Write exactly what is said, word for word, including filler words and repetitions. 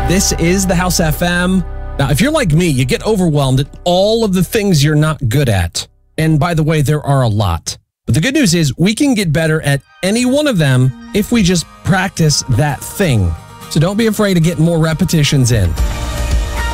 This is the House F M. Now, if you're like me, you get overwhelmed at all of the things you're not good at. And by the way, there are a lot. But the good news is we can get better at any one of them if we just practice that thing. So don't be afraid of getting more repetitions in.